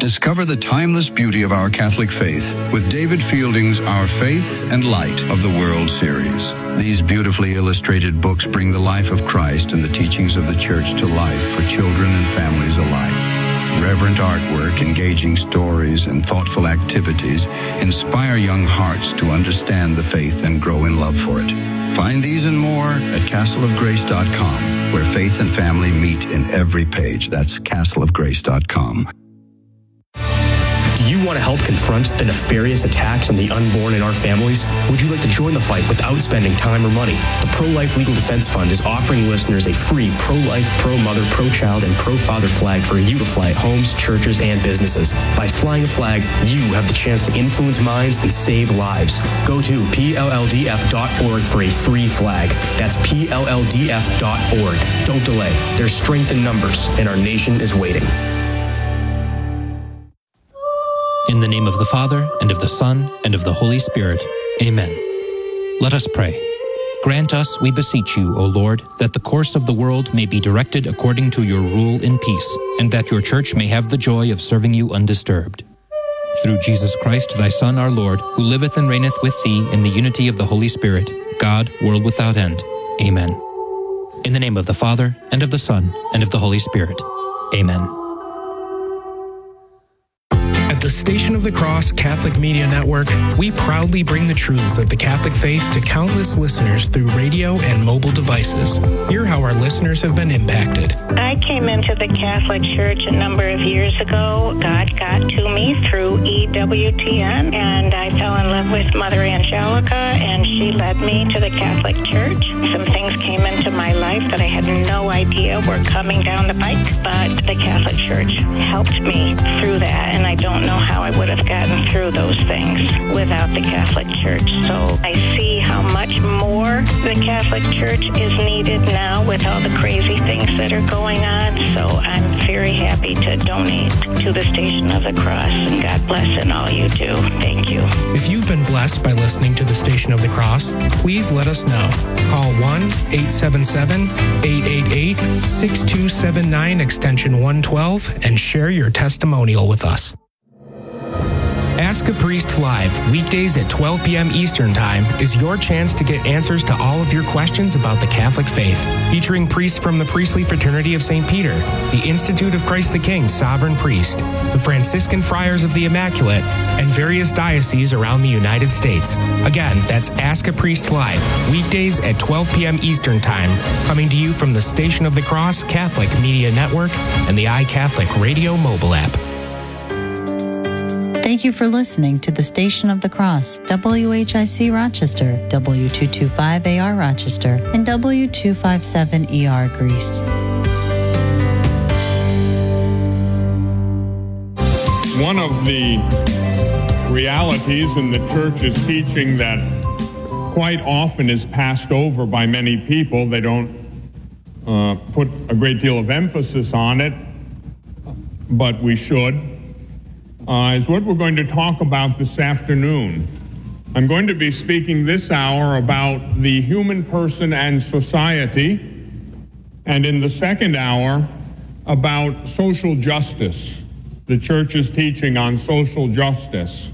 Discover the timeless beauty of our Catholic faith with David Fielding's Our Faith and Light of the World series. These beautifully illustrated books bring the life of Christ and the teachings of the Church to life for children and families alike. Reverent artwork, engaging stories, and thoughtful activities inspire young hearts to understand the faith and grow in love for it. Find these and more at castleofgrace.com, where faith and family meet in every page. That's castleofgrace.com. Do you want to help confront the nefarious attacks on the unborn in our families? Would you like to join the fight without spending time or money? The Pro-Life Legal Defense Fund is offering listeners a free pro-life, pro-mother, pro-child, and pro-father flag for you to fly at homes, churches, and businesses. By flying a flag, you have the chance to influence minds and save lives. Go to PLLDF.org for a free flag. That's PLLDF.org. Don't delay. There's strength in numbers, and our nation is waiting. In the name of the Father, and of the Son, and of the Holy Spirit. Amen. Let us pray. Grant us, we beseech you, O Lord, that the course of the world may be directed according to your rule in peace, and that your Church may have the joy of serving you undisturbed. Through Jesus Christ, thy Son, our Lord, who liveth and reigneth with thee in the unity of the Holy Spirit, God, world without end. Amen. In the name of the Father, and of the Son, and of the Holy Spirit. Amen. At the Station of the Cross Catholic Media Network, we proudly bring the truths of the Catholic faith to countless listeners through radio and mobile devices. Hear how our listeners have been impacted. I came into the Catholic Church a number of years ago. God got to me through EWTN, and I fell in love with Mother Angelica, and she led me to the Catholic Church. Some things came into my life that I had no idea were coming down the pike, but the Catholic Church helped me through that, and I don't know how I would have gotten through those things without the Catholic Church. So I see how much more the Catholic Church is needed now with all the crazy things that are going on. So I'm very happy to donate to the Station of the Cross, and God bless in all you do. Thank you. If you've been blessed by listening to the Station of the Cross, please let us know. Call 1-877-888-6279 extension 112 and share your testimonial with us. Ask a Priest Live, weekdays at 12 p.m. Eastern Time, is your chance to get answers to all of your questions about the Catholic faith. Featuring priests from the Priestly Fraternity of St. Peter, the Institute of Christ the King Sovereign Priest, the Franciscan Friars of the Immaculate, and various dioceses around the United States. Again, that's Ask a Priest Live, weekdays at 12 p.m. Eastern Time, coming to you from the Station of the Cross Catholic Media Network and the iCatholic Radio mobile app. Thank you for listening to the Station of the Cross, WHIC Rochester, W225AR Rochester, and W257ER Greece. One of the realities in the Church's teaching that quite often is passed over by many people, they don't put a great deal of emphasis on it, but we should, is what we're going to talk about this afternoon. I'm going to be speaking this hour about the human person and society, and in the second hour about social justice, the Church's teaching on social justice.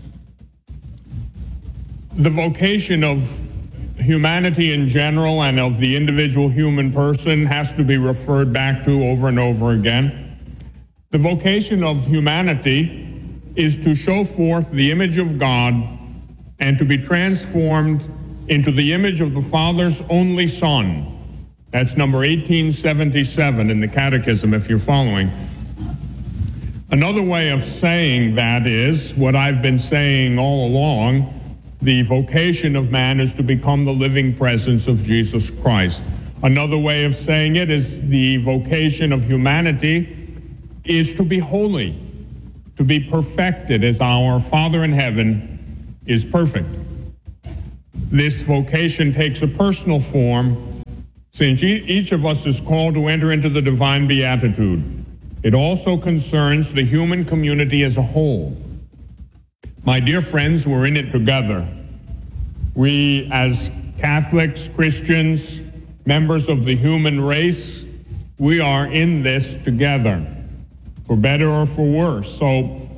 The vocation of humanity in general and of the individual human person has to be referred back to over and over again. The vocation of humanity is to show forth the image of God and to be transformed into the image of the Father's only Son. That's number 1877 in the Catechism, if you're following. Another way of saying that is what I've been saying all along: the vocation of man is to become the living presence of Jesus Christ. Another way of saying it is the vocation of humanity is to be holy, to be perfected as our Father in heaven is perfect. This vocation takes a personal form, since each of us is called to enter into the divine beatitude. It also concerns the human community as a whole. My dear friends, we're in it together. We, as Catholics, Christians, members of the human race, we are in this together, for better or for worse. So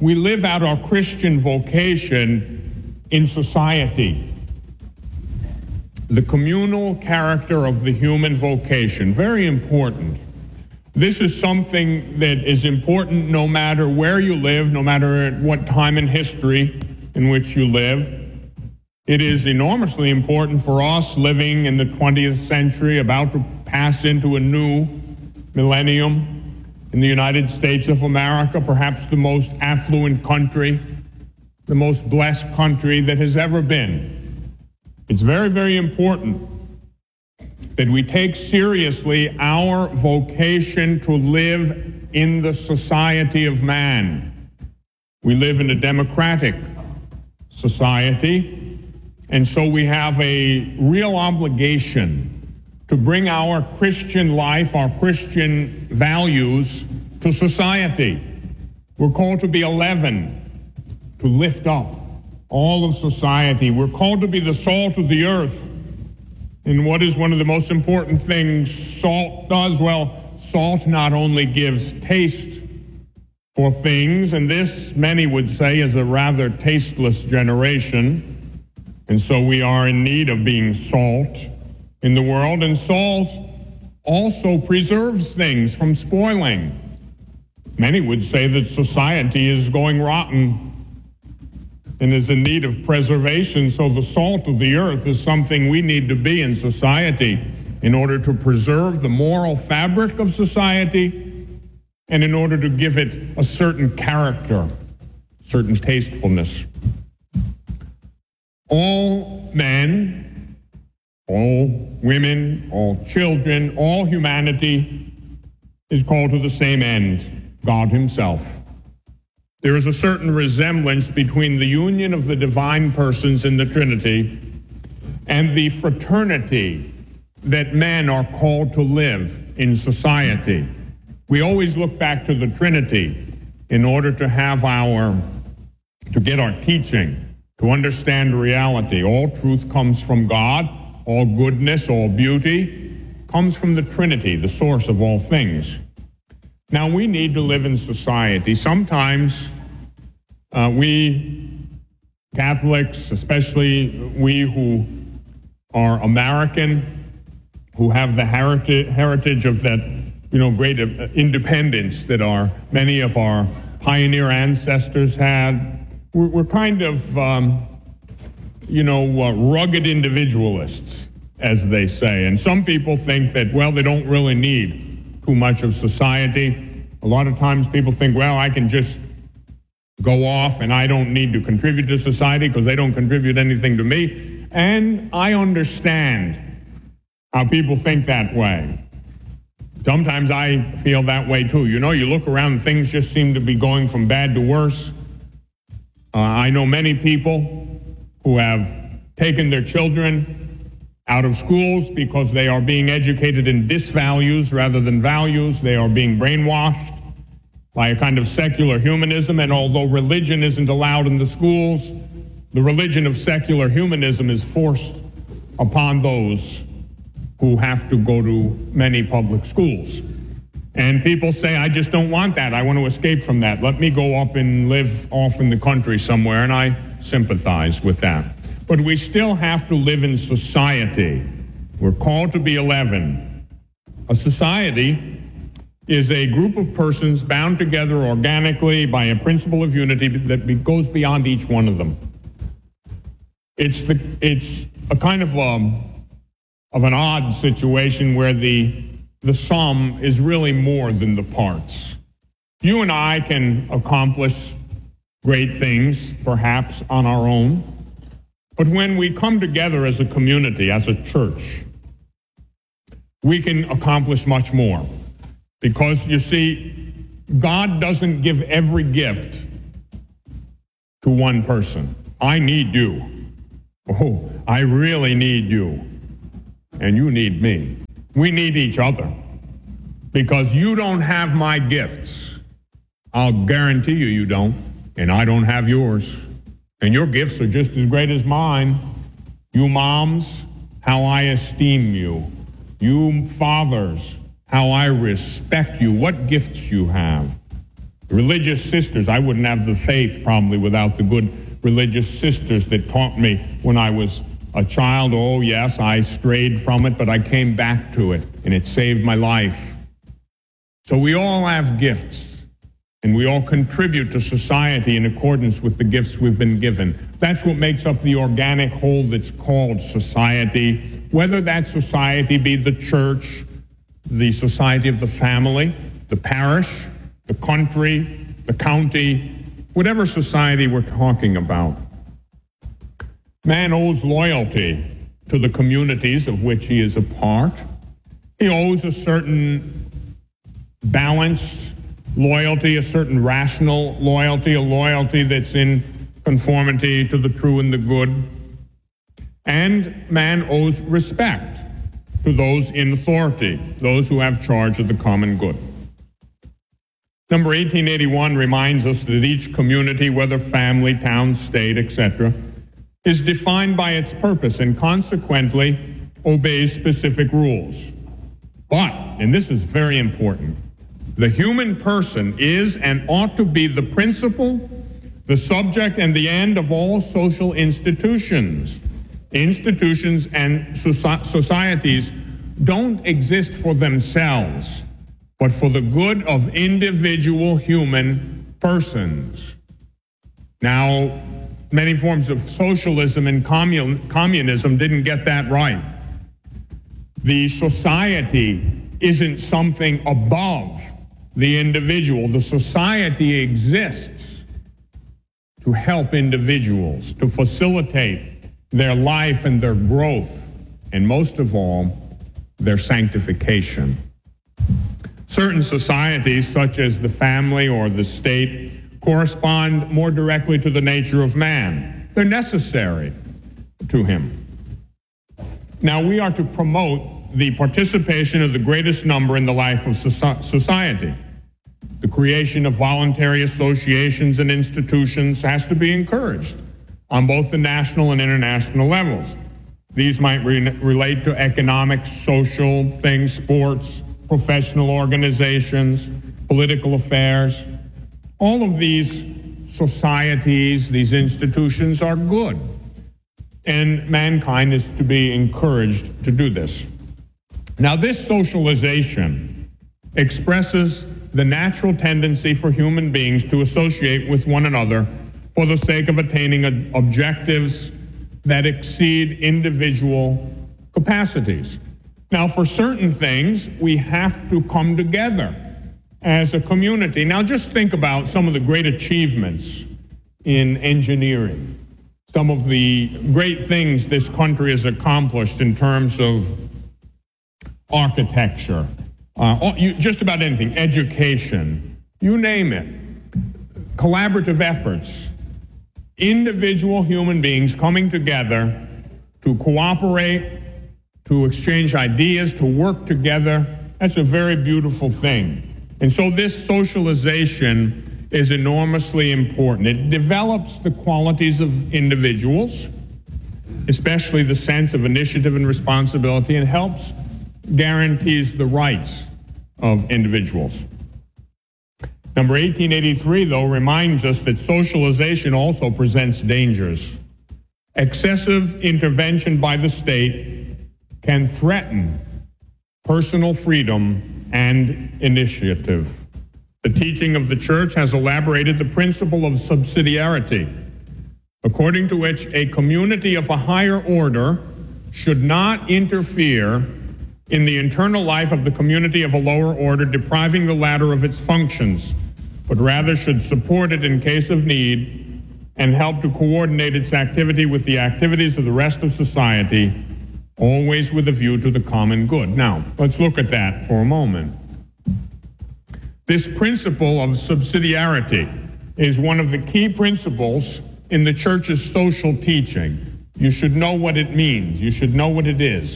we live out our Christian vocation in society. The communal character of the human vocation, very important. This is something that is important no matter where you live, no matter at what time in history in which you live. It is enormously important for us living in the 20th century, about to pass into a new millennium in the United States of America, perhaps the most affluent country, the most blessed country that has ever been. It's very, very important that we take seriously our vocation to live in the society of man. We live in a democratic society, and so we have a real obligation to bring our Christian life, our Christian values to society. We're called to be a leaven, to lift up all of society. We're called to be the salt of the earth. And what is one of the most important things salt does? Well, salt not only gives taste for things, and this, many would say, is a rather tasteless generation, and so we are in need of being salt in the world, and salt also preserves things from spoiling. Many would say that society is going rotten and is in need of preservation, so the salt of the earth is something we need to be in society in order to preserve the moral fabric of society and in order to give it a certain character, certain tastefulness. All men, all women, all children, all humanity is called to the same end, God himself. There is a certain resemblance between the union of the divine persons in the Trinity and the fraternity that men are called to live in society. We always look back to the Trinity in order to get our teaching, to understand reality. All truth comes from God. All goodness, all beauty comes from the Trinity, the source of all things. Now, we need to live in society. Sometimes we Catholics, especially we who are American, who have the heritage of that, great independence that many of our pioneer ancestors had, we're kind of, rugged individualists, as they say. And some people think that, they don't really need too much of society. A lot of times people think, I can just go off and I don't need to contribute to society because they don't contribute anything to me. And I understand how people think that way. Sometimes I feel that way too. You look around and things just seem to be going from bad to worse. I know many people who have taken their children out of schools because they are being educated in disvalues rather than values. They are being brainwashed by a kind of secular humanism, and although religion isn't allowed in the schools, the religion of secular humanism is forced upon those who have to go to many public schools. And people say, I just don't want that. I want to escape from that. Let me go up and live off in the country somewhere, and I sympathize with that. But we still have to live in society. We're called to be a leaven. A society is a group of persons bound together organically by a principle of unity that goes beyond each one of them. It's a kind of an odd situation where the sum is really more than the parts. You and I can accomplish great things, perhaps, on our own. But when we come together as a community, as a church, we can accomplish much more. Because, you see, God doesn't give every gift to one person. I need you. Oh, I really need you. And you need me. We need each other. Because you don't have my gifts. I'll guarantee you don't. And I don't have yours. And your gifts are just as great as mine. You moms, how I esteem you. You fathers, how I respect you. What gifts you have. Religious sisters, I wouldn't have the faith probably without the good religious sisters that taught me when I was a child. Oh yes, I strayed from it, but I came back to it, and it saved my life. So we all have gifts, and we all contribute to society in accordance with the gifts we've been given. That's what makes up the organic whole that's called society, whether that society be the church, the society of the family, the parish, the country, the county, whatever society we're talking about. Man owes loyalty to the communities of which he is a part. He owes a certain balanced loyalty, a certain rational loyalty, a loyalty that's in conformity to the true and the good. And man owes respect to those in authority, those who have charge of the common good. Number 1881 reminds us that each community, whether family, town, state, etc., is defined by its purpose and consequently obeys specific rules. But, and this is very important, the human person is and ought to be the principle, the subject, and the end of all social institutions. Institutions and societies don't exist for themselves, but for the good of individual human persons. Now, many forms of socialism and communism didn't get that right. The society isn't something above the individual. The society exists to help individuals, to facilitate their life and their growth, and most of all, their sanctification. Certain societies, such as the family or the state, correspond more directly to the nature of man. They're necessary to him. Now, we are to promote the participation of the greatest number in the life of society. The creation of voluntary associations and institutions has to be encouraged on both the national and international levels. These might relate to economic, social things, sports, professional organizations, political affairs. All of these societies, these institutions are good, and mankind is to be encouraged to do this. Now, this socialization expresses the natural tendency for human beings to associate with one another for the sake of attaining objectives that exceed individual capacities. Now, for certain things, we have to come together as a community. Now, just think about some of the great achievements in engineering, some of the great things this country has accomplished in terms of architecture, just about anything, education, you name it, collaborative efforts, individual human beings coming together to cooperate, to exchange ideas, to work together. That's a very beautiful thing. And so this socialization is enormously important. It develops the qualities of individuals, especially the sense of initiative and responsibility, and guarantees the rights of individuals. Number 1883, though, reminds us that socialization also presents dangers. Excessive intervention by the state can threaten personal freedom and initiative. The teaching of the church has elaborated the principle of subsidiarity, according to which a community of a higher order should not interfere in the internal life of the community of a lower order, depriving the latter of its functions, but rather should support it in case of need and help to coordinate its activity with the activities of the rest of society, always with a view to the common good. Now, let's look at that for a moment. This principle of subsidiarity is one of the key principles in the church's social teaching. You should know what it means. You should know what it is.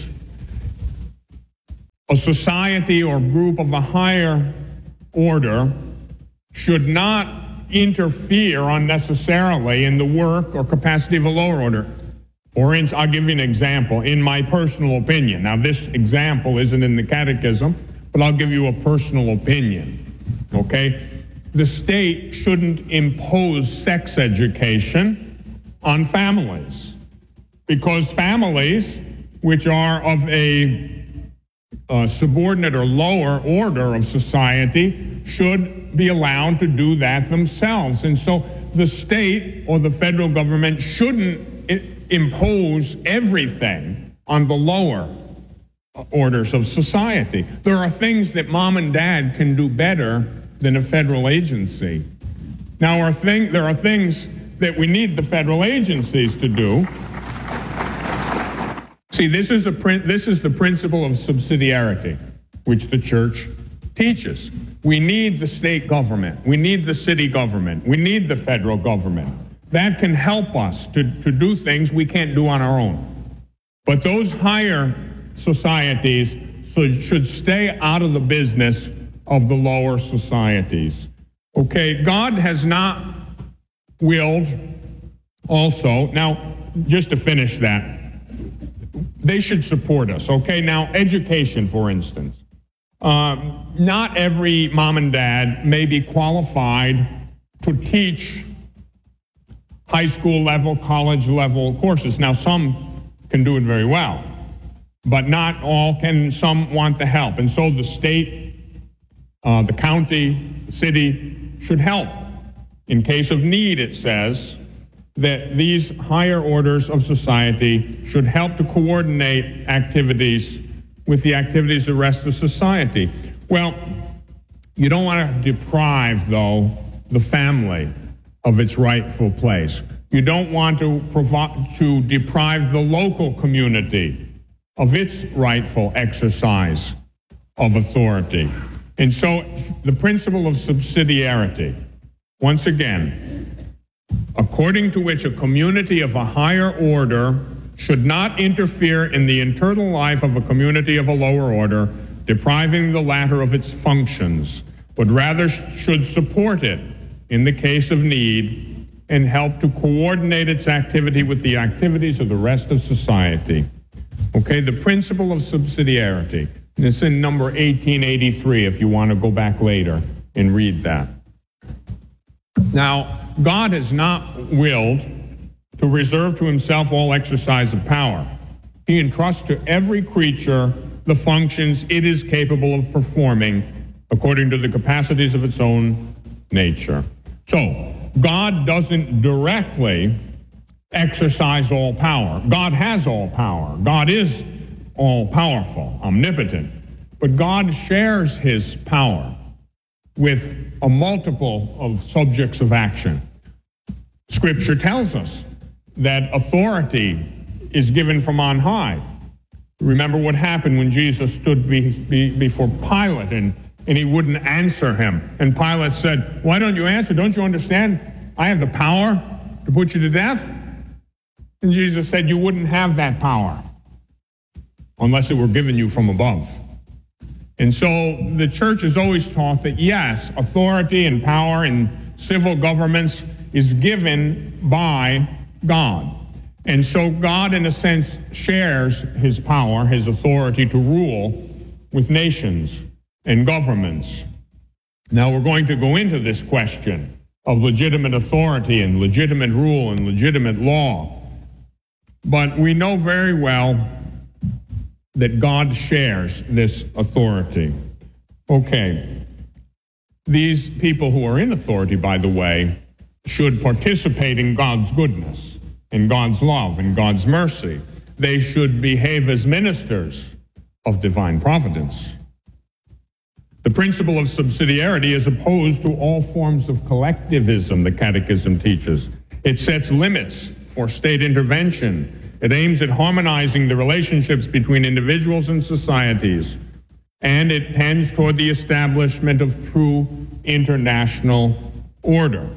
A society or group of a higher order should not interfere unnecessarily in the work or capacity of a lower order. For instance, I'll give you an example in my personal opinion. Now, this example isn't in the catechism, but I'll give you a personal opinion, okay? the state shouldn't impose sex education on families, because families which are of a subordinate or lower order of society should be allowed to do that themselves. And so the state or the federal government shouldn't impose everything on the lower orders of society. There are things that mom and dad can do better than a federal agency. Now, there are things that we need the federal agencies to do. See, this is the principle of subsidiarity, which the church teaches. We need the state government. We need the city government. We need the federal government. That can help us to do things we can't do on our own. But those higher societies should stay out of the business of the lower societies. Okay, God has not willed also, now just to finish that, they should support us, okay? Now, education, for instance. Not every mom and dad may be qualified to teach high school level, college level courses. Now, some can do it very well, but not all can. Some want the help. And so the state, the county, the city should help. In case of need, it says that these higher orders of society should help to coordinate activities with the activities of the rest of society. Well, you don't want to deprive, though, the family of its rightful place. You don't want to deprive the local community of its rightful exercise of authority. And so the principle of subsidiarity, once again, according to which a community of a higher order should not interfere in the internal life of a community of a lower order, depriving the latter of its functions, but rather should support it in the case of need and help to coordinate its activity with the activities of the rest of society. Okay, the principle of subsidiarity. And it's in number 1883 if you want to go back later and read that. Now, God has not willed to reserve to himself all exercise of power. He entrusts to every creature the functions it is capable of performing according to the capacities of its own nature. So, God doesn't directly exercise all power. God has all power. God is all-powerful, omnipotent. But God shares his power with a multiple of subjects of action. Scripture tells us that authority is given from on high. Remember what happened when Jesus stood before Pilate and he wouldn't answer him. And Pilate said, "Why don't you answer? Don't you understand? I have the power to put you to death." And Jesus said, "You wouldn't have that power unless it were given you from above." And so the church has always taught that, yes, authority and power in civil governments is given by God. And so God, in a sense, shares his power, his authority to rule with nations and governments. Now we're going to go into this question of legitimate authority and legitimate rule and legitimate law. But we know very well that God shares this authority. Okay. These people who are in authority, by the way, should participate in God's goodness, in God's love, in God's mercy. They should behave as ministers of divine providence. The principle of subsidiarity is opposed to all forms of collectivism, the Catechism teaches. It sets limits for state intervention. It aims at harmonizing the relationships between individuals and societies, and it tends toward the establishment of true international order.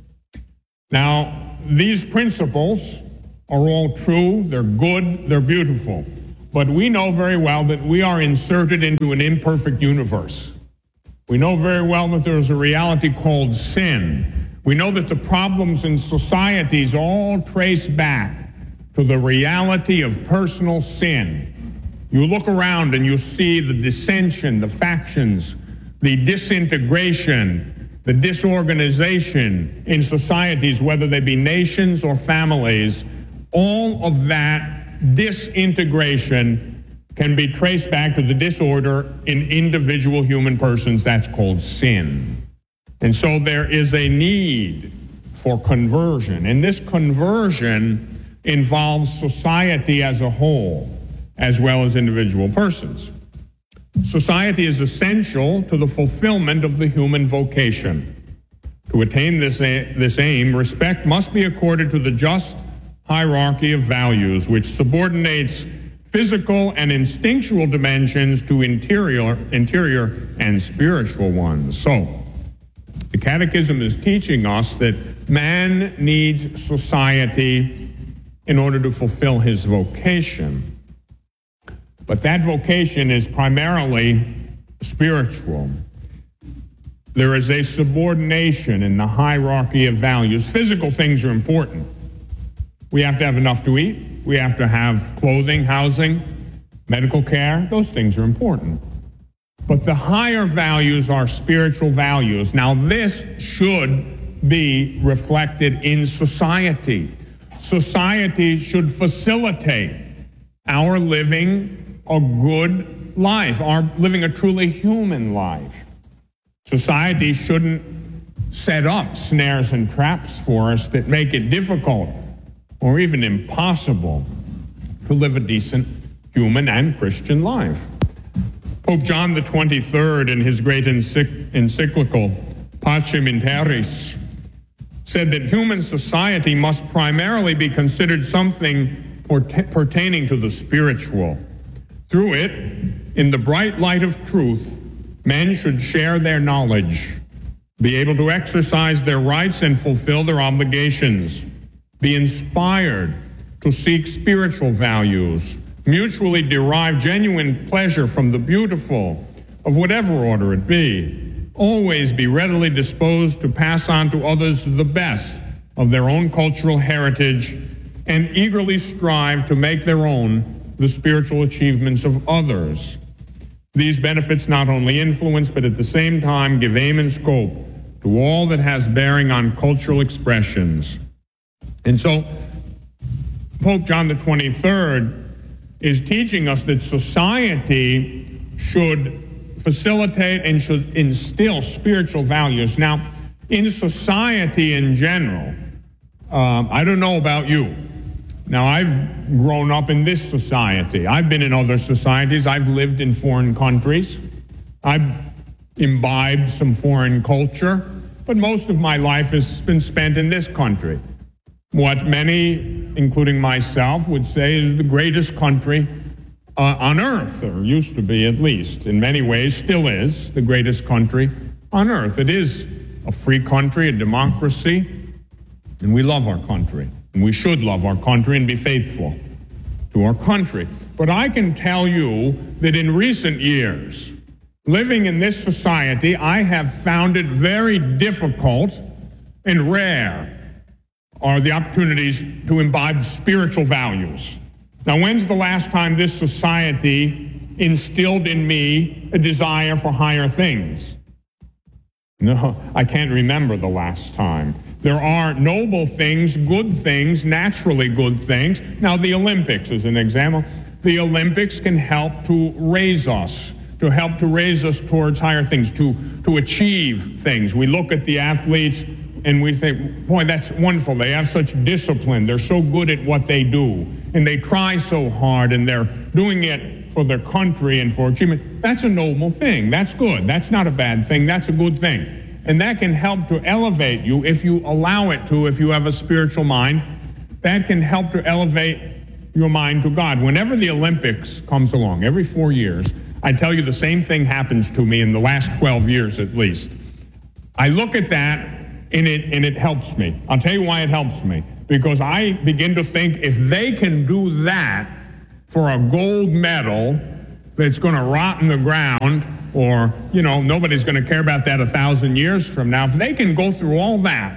Now, these principles are all true, they're good, they're beautiful, but we know very well that we are inserted into an imperfect universe. We know very well that there is a reality called sin. We know that the problems in societies all trace back to the reality of personal sin. You look around and you see the dissension, the factions, the disintegration, the disorganization in societies, whether they be nations or families, all of that disintegration can be traced back to the disorder in individual human persons. That's called sin. And so there is a need for conversion. And this conversion involves society as a whole, as well as individual persons. Society is essential to the fulfillment of the human vocation. To attain this aim, respect must be accorded to the just hierarchy of values, which subordinates physical and instinctual dimensions to interior and spiritual ones. So, the Catechism is teaching us that man needs society in order to fulfill his vocation. But that vocation is primarily spiritual. There is a subordination in the hierarchy of values. Physical things are important. We have to have enough to eat. We have to have clothing, housing, medical care. Those things are important. But the higher values are spiritual values. Now, this should be reflected in society. Society should facilitate our living a good life, our living a truly human life. Society shouldn't set up snares and traps for us that make it difficult or even impossible to live a decent human and Christian life. Pope John the 23rd, in his great encyclical Pacem in Terris, said that human society must primarily be considered something pertaining to the spiritual. Through it, in the bright light of truth, men should share their knowledge, be able to exercise their rights and fulfill their obligations, be inspired to seek spiritual values, mutually derive genuine pleasure from the beautiful, of whatever order it be, always be readily disposed to pass on to others the best of their own cultural heritage, and eagerly strive to make their own the spiritual achievements of others. These benefits not only influence, but at the same time give aim and scope to all that has bearing on cultural expressions. And so, Pope John the 23rd is teaching us that society should facilitate and should instill spiritual values. Now, in society in general, I don't know about you. Now, I've grown up in this society. I've been in other societies. I've lived in foreign countries. I've imbibed some foreign culture. But most of my life has been spent in this country. What many, including myself, would say is the greatest country on earth, or used to be at least. In many ways, still is the greatest country on earth. It is a free country, a democracy, and we love our country. And we should love our country and be faithful to our country. But I can tell you that in recent years, living in this society, I have found it very difficult and rare are the opportunities to imbibe spiritual values. Now, when's the last time this society instilled in me a desire for higher things? No, I can't remember the last time. There are noble things, good things, naturally good things. Now, the Olympics is an example. The Olympics can help to raise us towards higher things, to achieve things. We look at the athletes and we think, boy, that's wonderful. They have such discipline. They're so good at what they do. And they try so hard, and they're doing it for their country and for achievement. That's a noble thing. That's good. That's not a bad thing. That's a good thing. And that can help to elevate you if you allow it to, if you have a spiritual mind. That can help to elevate your mind to God. Whenever the Olympics comes along, every 4 years, I tell you the same thing happens to me in the last 12 years at least. I look at that, and it helps me. I'll tell you why it helps me. Because I begin to think if they can do that for a gold medal that's going to rot in the ground, or, nobody's going to care about that 1,000 years from now. If they can go through all that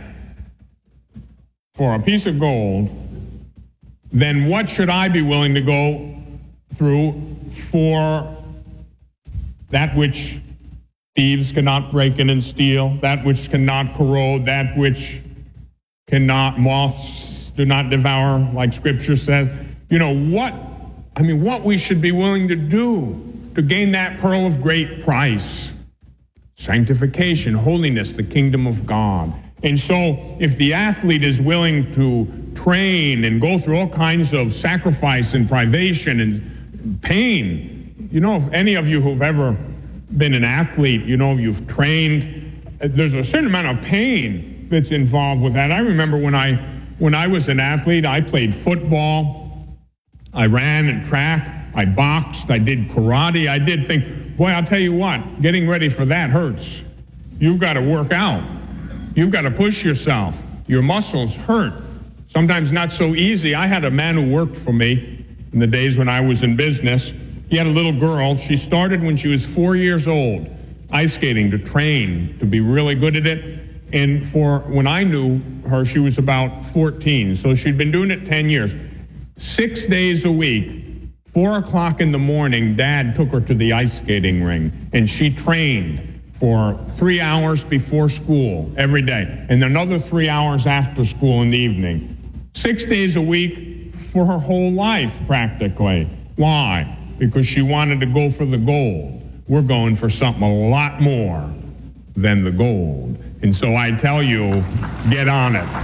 for a piece of gold, then what should I be willing to go through for that which Thieves cannot break in and steal. That which cannot corrode, that which cannot, moths do not devour, like Scripture says. You know, what we should be willing to do to gain that pearl of great price. Sanctification, holiness, the kingdom of God. And so if the athlete is willing to train and go through all kinds of sacrifice and privation and pain, you know, if any of you who've ever been an athlete, you know, you've trained, there's a certain amount of pain that's involved with that. I remember when I was an athlete, I played football, I ran and track, I boxed, I did karate, I did things. Boy, I'll tell you what, getting ready for that hurts. You've got to work out. You've got to push yourself. Your muscles hurt. Sometimes not so easy. I had a man who worked for me in the days when I was in business. He had a little girl. She started when she was 4 years old, ice skating, to train, to be really good at it. And for when I knew her, she was about 14. So she'd been doing it 10 years. 6 days a week, 4 o'clock in the morning, Dad took her to the ice skating ring, and she trained for 3 hours before school every day, and another 3 hours after school in the evening. 6 days a week for her whole life, practically. Why? Because she wanted to go for the gold. We're going for something a lot more than the gold. And so I tell you, get on it.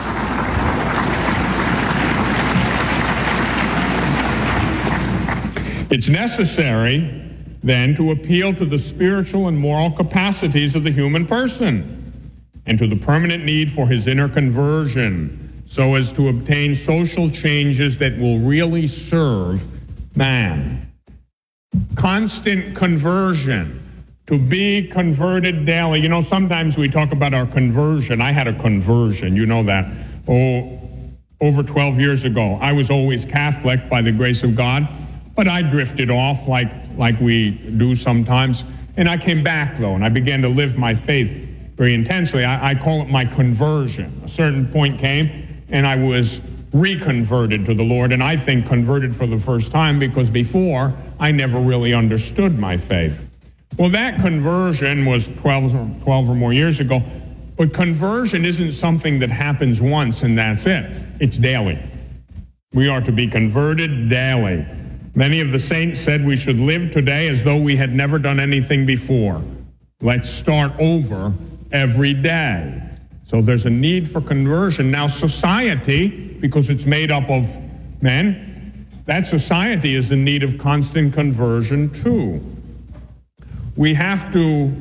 It's necessary then to appeal to the spiritual and moral capacities of the human person and to the permanent need for his inner conversion so as to obtain social changes that will really serve man. Constant conversion, to be converted daily. You know, sometimes we talk about our conversion. I had a conversion, you know that. Over 12 years ago. I was always Catholic by the grace of God, but I drifted off like we do sometimes. And I came back, though, and I began to live my faith very intensely. I call it my conversion. A certain point came, and I was reconverted to the Lord, and I think converted for the first time, because before, I never really understood my faith. Well, that conversion was 12 or more years ago, but conversion isn't something that happens once and that's it. It's daily. We are to be converted daily. Many of the saints said we should live today as though we had never done anything before. Let's start over every day. So there's a need for conversion. Now society, because it's made up of men, that society is in need of constant conversion too. We have to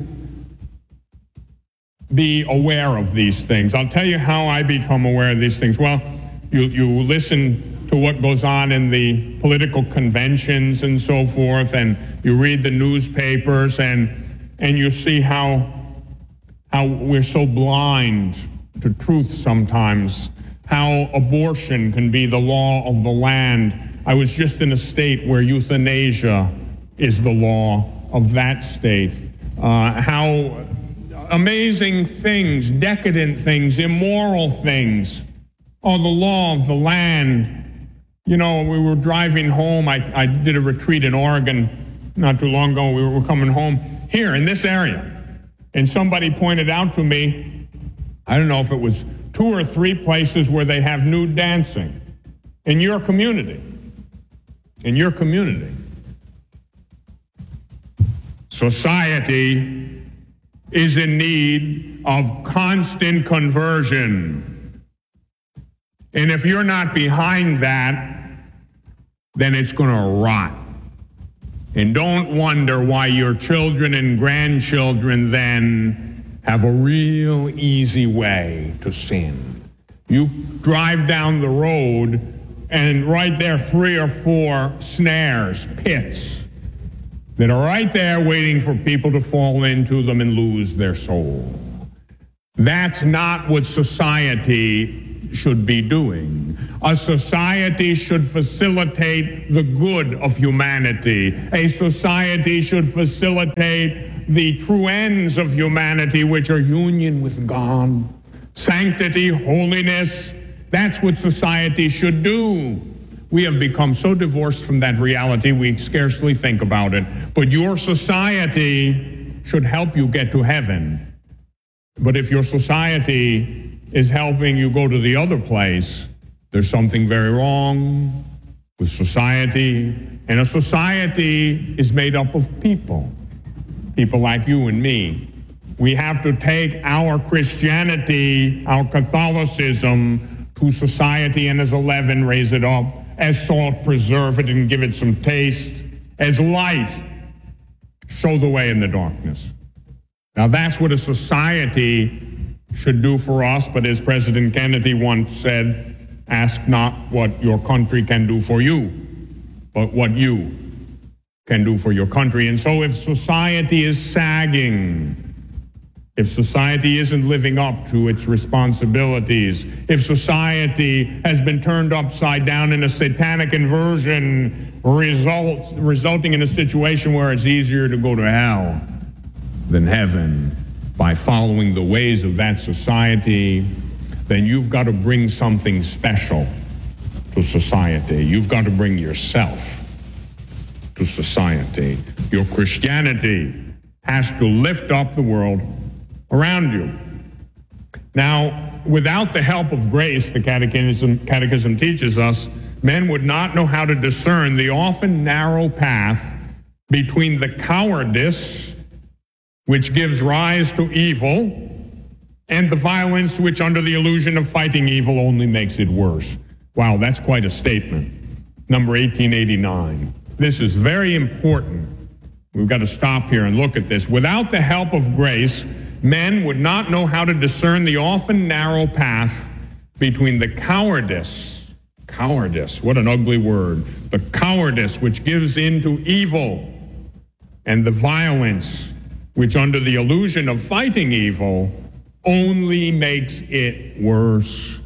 be aware of these things. I'll tell you how I become aware of these things. Well, you listen to what goes on in the political conventions and so forth, and you read the newspapers, and you see how we're so blind to truth sometimes, how abortion can be the law of the land. I was just in a state where euthanasia is the law of that state. How amazing things, decadent things, immoral things are the law of the land. You know, we were driving home. I did a retreat in Oregon not too long ago. We were coming home here in this area. And somebody pointed out to me, I don't know if it was 2 or 3 places where they have nude dancing in your community. In your community. Society is in need of constant conversion. And if you're not behind that, then it's going to rot. And don't wonder why your children and grandchildren then have a real easy way to sin. You drive down the road, and right there 3 or 4 snares, pits, that are right there waiting for people to fall into them and lose their soul. That's not what society should be doing. A society should facilitate the good of humanity. A society should facilitate the true ends of humanity, which are union with God, sanctity, holiness. That's what society should do. We have become so divorced from that reality we scarcely think about it. But your society should help you get to heaven. But if your society is helping you go to the other place, there's something very wrong with society. And a society is made up of people like you and me. We have to take our Christianity, our Catholicism, to society and as a leaven raise it up, as salt preserve it and give it some taste, as light show the way in the darkness. Now that's what a society should do for us, but as President Kennedy once said, ask not what your country can do for you, but what you can do for your country. And so if society is sagging, if society isn't living up to its responsibilities, if society has been turned upside down in a satanic inversion, resulting in a situation where it's easier to go to hell than heaven by following the ways of that society, then you've got to bring something special to society. You've got to bring yourself to society. Your Christianity has to lift up the world around you. Now, without the help of grace, the Catechism teaches us, men would not know how to discern the often narrow path between the cowardice which gives rise to evil and the violence which under the illusion of fighting evil only makes it worse. Wow, that's quite a statement. Number 1889. This is very important. We've got to stop here and look at this. Without the help of grace, men would not know how to discern the often narrow path between the cowardice, what an ugly word, the cowardice which gives in to evil, and the violence which under the illusion of fighting evil only makes it worse.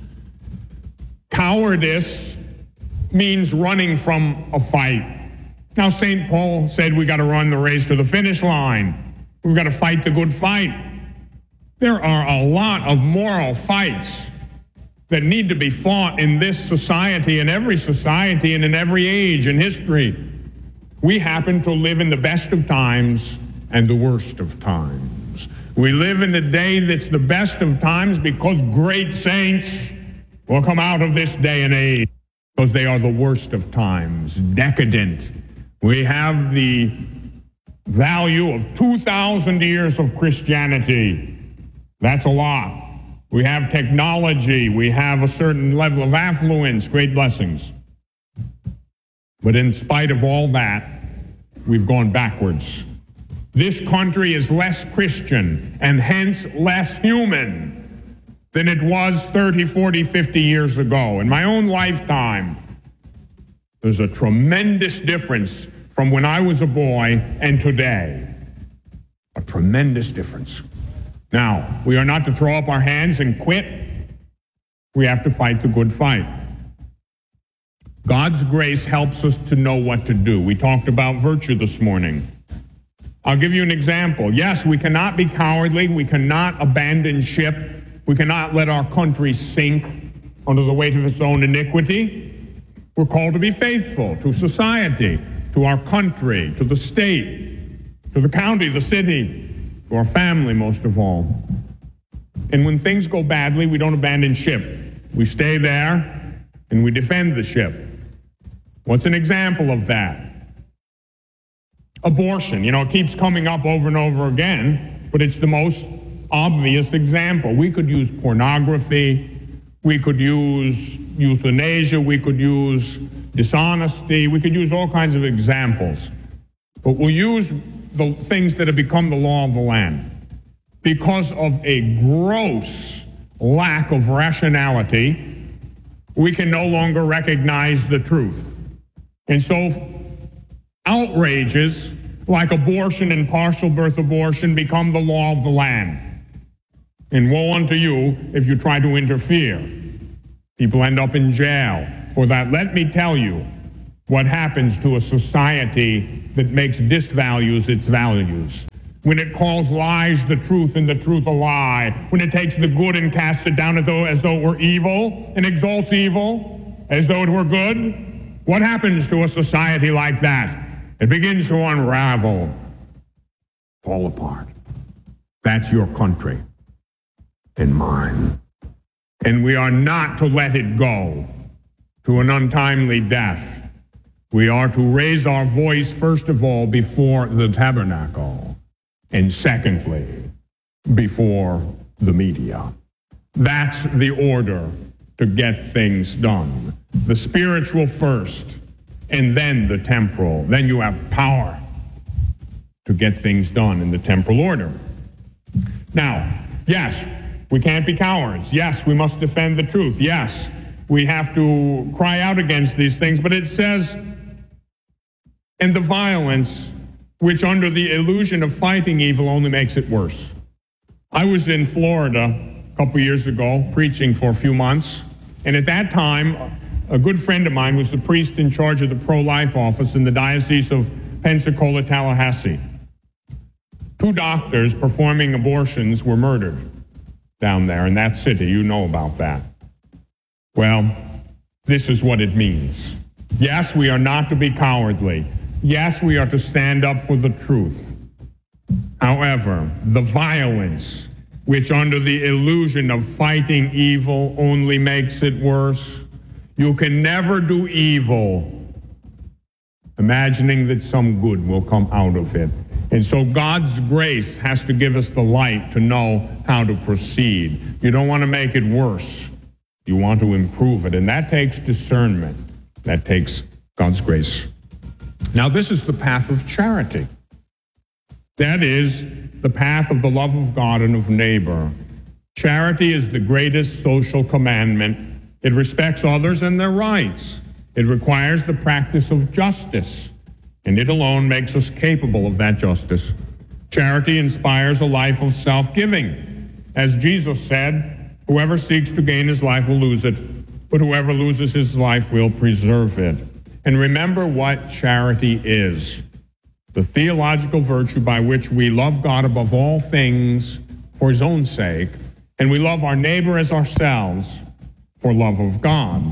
Cowardice means running from a fight. Now, St. Paul said we got to run the race to the finish line. We've got to fight the good fight. There are a lot of moral fights that need to be fought in this society, in every society, and in every age in history. We happen to live in the best of times and the worst of times. We live in a day that's the best of times because great saints will come out of this day and age, because they are the worst of times, decadent. We have the value of 2,000 years of Christianity. That's a lot. We have technology. We have a certain level of affluence, great blessings. But in spite of all that, we've gone backwards. This country is less Christian and hence less human than it was 30, 40, 50 years ago. In my own lifetime, there's a tremendous difference from when I was a boy and today. A tremendous difference. Now, we are not to throw up our hands and quit. We have to fight the good fight. God's grace helps us to know what to do. We talked about virtue this morning. I'll give you an example. Yes, we cannot be cowardly. We cannot abandon ship. We cannot let our country sink under the weight of its own iniquity. We're called to be faithful to society, to our country, to the state, to the county, the city, to our family most of all. And when things go badly, we don't abandon ship. We stay there and we defend the ship. What's an example of that? Abortion. It keeps coming up over and over again, but it's the most obvious example. We could use pornography. We could use euthanasia. We could use dishonesty. We could use all kinds of examples. But we'll use the things that have become the law of the land. Because of a gross lack of rationality, we can no longer recognize the truth. And so outrages like abortion and partial birth abortion become the law of the land. And woe unto you if you try to interfere. People end up in jail for that. Let me tell you what happens to a society that makes disvalues its values. When it calls lies the truth and the truth a lie. When it takes the good and casts it down as though it were evil and exalts evil as though it were good. What happens to a society like that? It begins to unravel, fall apart. That's your country and mine. And we are not to let it go to an untimely death. We are to raise our voice, first of all, before the tabernacle, and secondly, before the media. That's the order to get things done. The spiritual first, and then the temporal. Then you have power to get things done in the temporal order. Now, yes, we can't be cowards. Yes, we must defend the truth. Yes, we have to cry out against these things. But it says, and the violence, which under the illusion of fighting evil only makes it worse. I was in Florida a couple years ago preaching for a few months. And at that time, a good friend of mine was the priest in charge of the pro-life office in the Diocese of Pensacola, Tallahassee. 2 doctors performing abortions were murdered down there in that city. You know about that. Well, this is what it means. Yes, we are not to be cowardly. Yes, we are to stand up for the truth. However, the violence, which under the illusion of fighting evil only makes it worse. You can never do evil imagining that some good will come out of it. And so God's grace has to give us the light to know how to proceed. You don't want to make it worse. You want to improve it. And that takes discernment. That takes God's grace. Now, this is the path of charity. That is the path of the love of God and of neighbor. Charity is the greatest social commandment. It respects others and their rights. It requires the practice of justice, and it alone makes us capable of that justice. Charity inspires a life of self-giving. As Jesus said, whoever seeks to gain his life will lose it, but whoever loses his life will preserve it. And remember what charity is. The theological virtue by which we love God above all things for his own sake, and we love our neighbor as ourselves for love of God.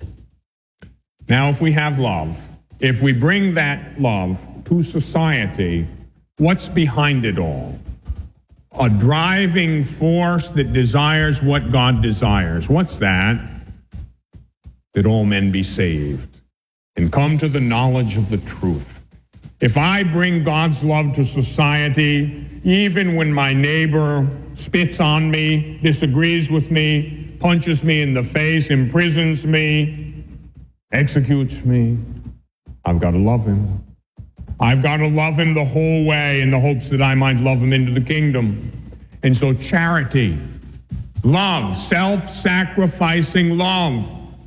Now, if we have love, if we bring that love to society, what's behind it all? A driving force that desires what God desires. What's that? That all men be saved and come to the knowledge of the truth. If I bring God's love to society, even when my neighbor spits on me, disagrees with me, punches me in the face, imprisons me, executes me, I've got to love him. I've got to love him the whole way in the hopes that I might love him into the kingdom. And so charity, love, self-sacrificing love.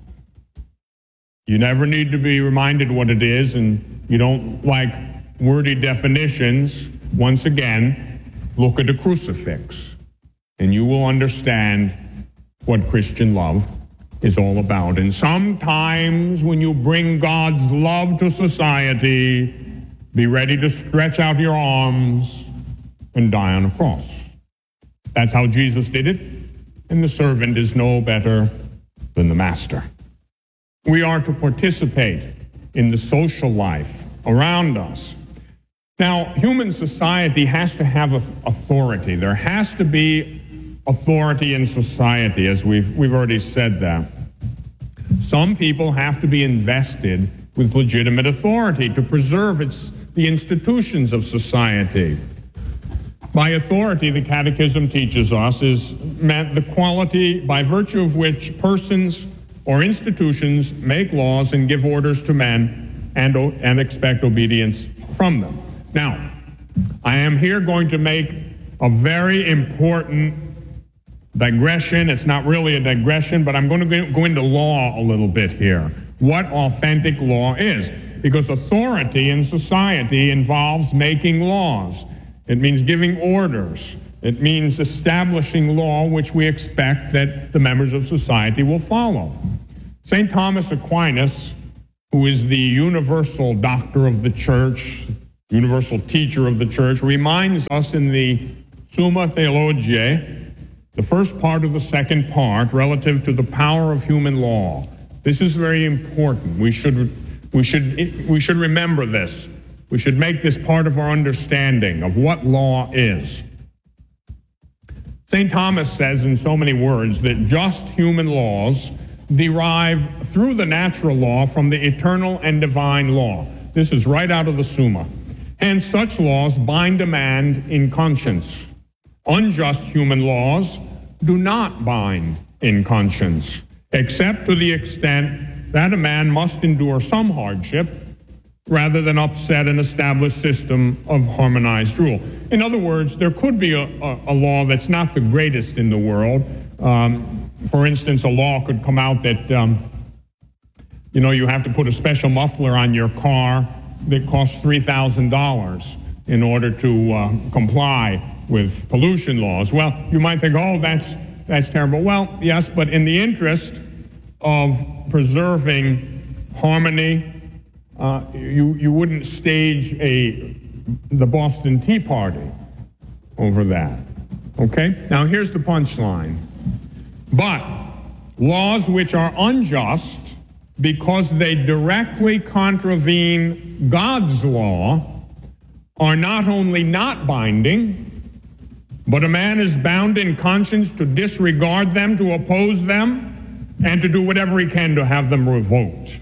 You never need to be reminded what it is, and you don't like wordy definitions. Once again, look at a crucifix, and you will understand what Christian love is all about. And sometimes when you bring God's love to society, be ready to stretch out your arms and die on a cross. That's how Jesus did it, and the servant is no better than the master. We are to participate in the social life around us. Now, human society has to have authority. There has to be authority in society, as we've already said that. Some people have to be invested with legitimate authority to preserve the institutions of society. By authority, the Catechism teaches us, is meant the quality by virtue of which persons or institutions make laws and give orders to men and expect obedience from them. Now, I am here going to make a very important digression. It's not really a digression, but I'm going to go into law a little bit here. What authentic law is. Because authority in society involves making laws. It means giving orders. It means establishing law which we expect that the members of society will follow. St. Thomas Aquinas, who is the universal doctor of the church, universal teacher of the church, reminds us in the Summa Theologiae, the first part of the second part, relative to the power of human law. This is very important. We should remember this. We should make this part of our understanding of what law is. St. Thomas says in so many words that just human laws derive through the natural law from the eternal and divine law. This is right out of the Summa. Hence, such laws bind a man in conscience. Unjust human laws do not bind in conscience, except to the extent that a man must endure some hardship rather than upset an established system of harmonized rule. In other words, there could be a law that's not the greatest in the world. For instance, a law could come out that, you have to put a special muffler on your car that costs $3,000 in order to comply with pollution laws. Well, you might think, oh, that's terrible. Well, yes, but in the interest of preserving harmony, you wouldn't stage the Boston Tea Party over that. Okay? Now, here's the punchline. But laws which are unjust because they directly contravene God's law are not only not binding, but a man is bound in conscience to disregard them, to oppose them, and to do whatever he can to have them revoked.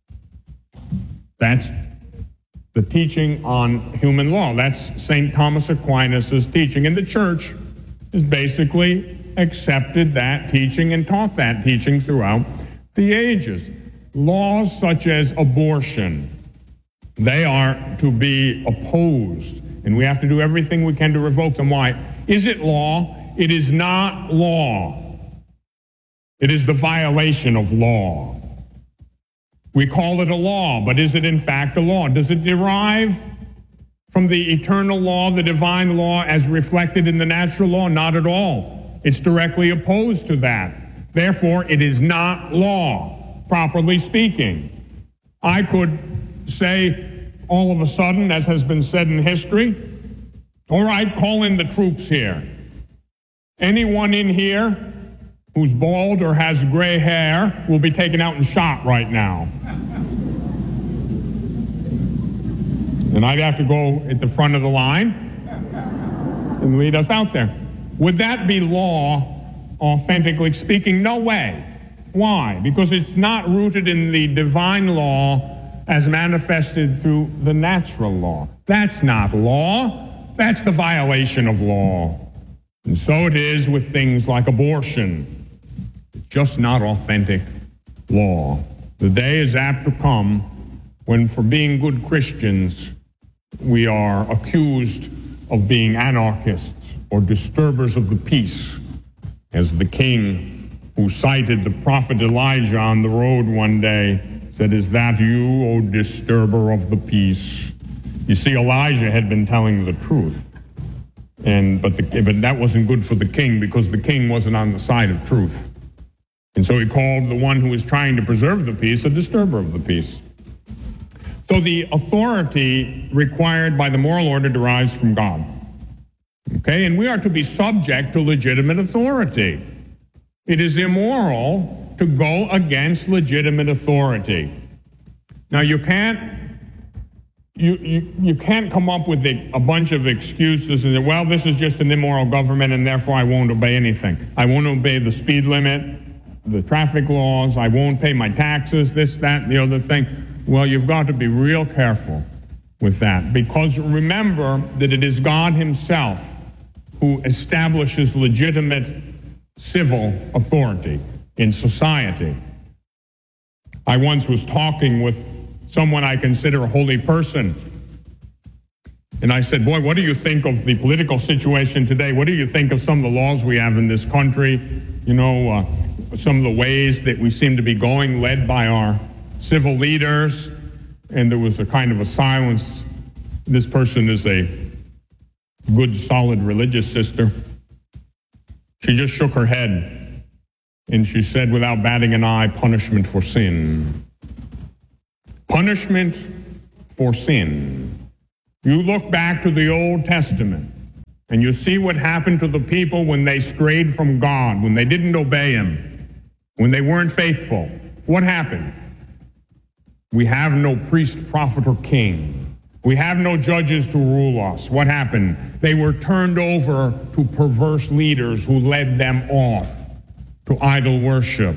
That's the teaching on human law. That's St. Thomas Aquinas' teaching. And the church has basically accepted that teaching and taught that teaching throughout the ages. Laws such as abortion, they are to be opposed, and we have to do everything we can to revoke them. Why? Is it law? It is not law. It is the violation of law. We call it a law, but is it in fact a law? Does it derive from the eternal law, the divine law, as reflected in the natural law? Not at all. It's directly opposed to that. Therefore, it is not law, properly speaking. I could say all of a sudden, as has been said in history, all right, call in the troops here. Anyone in here who's bald or has gray hair will be taken out and shot right now. And I'd have to go at the front of the line and lead us out there. Would that be law, authentically speaking? No way. Why? Because it's not rooted in the divine law as manifested through the natural law. That's not law. That's the violation of law. And so it is with things like abortion. It's just not authentic law. The day is apt to come when, for being good Christians, we are accused of being anarchists or disturbers of the peace, as the king who cited the prophet Elijah on the road one day said, "Is that you, O disturber of the peace?" You see, Elijah had been telling the truth, but that wasn't good for the king, because the king wasn't on the side of truth. And so he called the one who was trying to preserve the peace a disturber of the peace. So the authority required by the moral order derives from God. Okay, and we are to be subject to legitimate authority. It is immoral to go against legitimate authority. Now, you can't come up with a bunch of excuses and say, well, this is just an immoral government and therefore I won't obey anything. I won't obey the speed limit, the traffic laws, I won't pay my taxes, this, that, and the other thing. Well, you've got to be real careful with that, because remember that it is God himself who establishes legitimate civil authority in society. I once was talking with someone I consider a holy person, and I said, boy, what do you think of the political situation today? What do you think of some of the laws we have in this country? Some of the ways that we seem to be going, led by our civil leaders. And there was a kind of a silence. This person is a good, solid religious sister. She just shook her head and she said, without batting an eye, punishment for sin. Punishment for sin. You look back to the Old Testament and you see what happened to the people when they strayed from God, when they didn't obey him, when they weren't faithful. What happened? We have no priest, prophet, or king. We have no judges to rule us. What happened? They were turned over to perverse leaders who led them off to idol worship.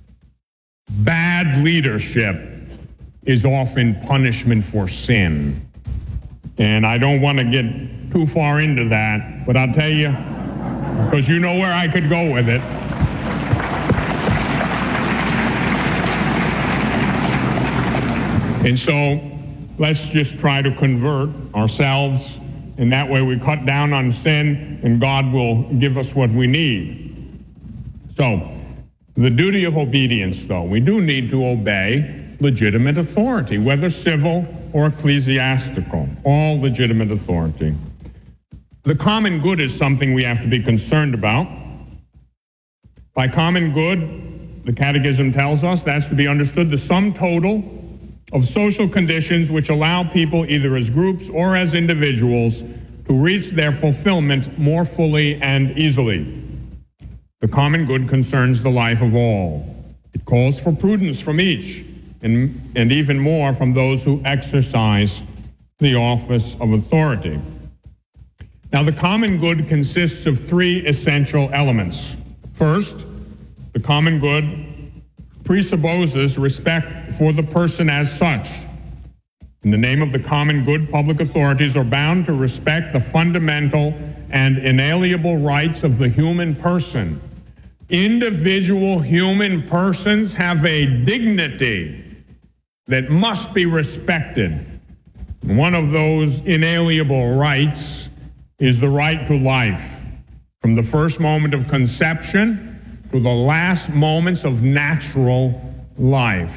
Bad leadership is often punishment for sin. And I don't want to get too far into that, but I'll tell you, because you know where I could go with it. And so let's just try to convert ourselves, and that way we cut down on sin, and God will give us what we need. So, the duty of obedience, though. We do need to obey legitimate authority, whether civil or ecclesiastical, all legitimate authority. The common good is something we have to be concerned about. By common good, the Catechism tells us, that's to be understood the sum total of social conditions which allow people, either as groups or as individuals, to reach their fulfillment more fully and easily. The common good concerns the life of all. It calls for prudence from each, and even more from those who exercise the office of authority. Now, the common good consists of three essential elements. First, the common good presupposes respect for the person as such. In the name of the common good, public authorities are bound to respect the fundamental and inalienable rights of the human person. Individual human persons have a dignity that must be respected. One of those inalienable rights is the right to life, from the first moment of conception to the last moments of natural life.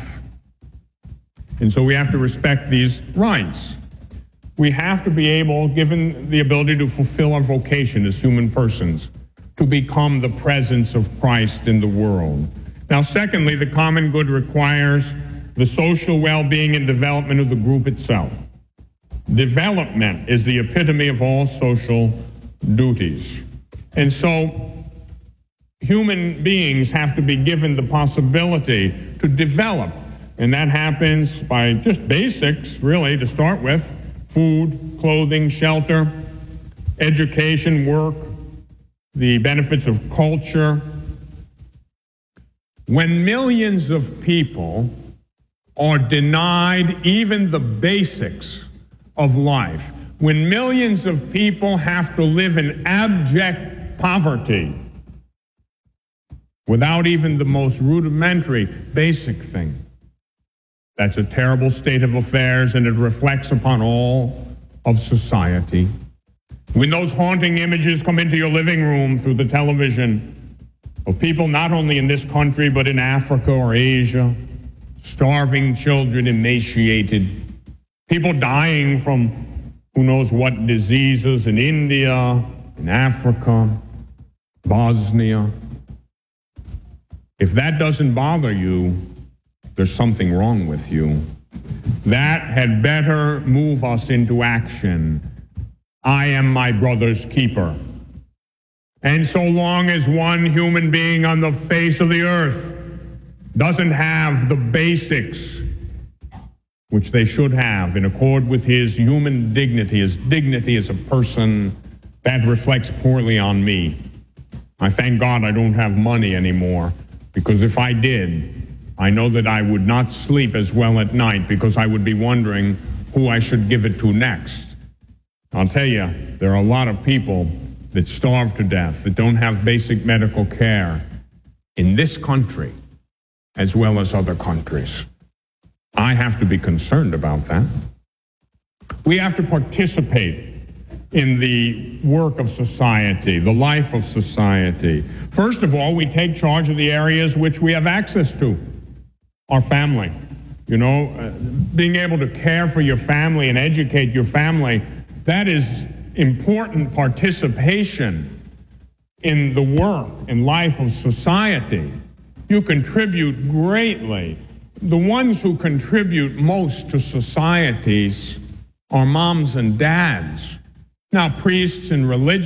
And so we have to respect these rights. We have to be able, given the ability to fulfill our vocation as human persons, to become the presence of Christ in the world. Now, secondly, the common good requires the social well-being and development of the group itself. Development is the epitome of all social duties. And so human beings have to be given the possibility to develop. And that happens by just basics, really, to start with: food, clothing, shelter, education, work, the benefits of culture. When millions of people are denied even the basics of life, when millions of people have to live in abject poverty without even the most rudimentary basic thing, that's a terrible state of affairs, and it reflects upon all of society. When those haunting images come into your living room through the television of people not only in this country but in Africa or Asia, starving children, emaciated, people dying from who knows what diseases in India, in Africa, Bosnia. If that doesn't bother you, there's something wrong with you. That had better move us into action. I am my brother's keeper. And so long as one human being on the face of the earth doesn't have the basics which they should have in accord with his human dignity, his dignity as a person, that reflects poorly on me. I thank God I don't have money anymore, because if I did, I know that I would not sleep as well at night, because I would be wondering who I should give it to next. I'll tell you, there are a lot of people that starve to death, that don't have basic medical care in this country as well as other countries. I have to be concerned about that. We have to participate in the work of society, the life of society. First of all, we take charge of the areas which we have access to. Our family. You know, being able to care for your family and educate your family, that is important participation in the work and life of society. You contribute greatly. The ones who contribute most to societies are moms and dads. Now, priests and religious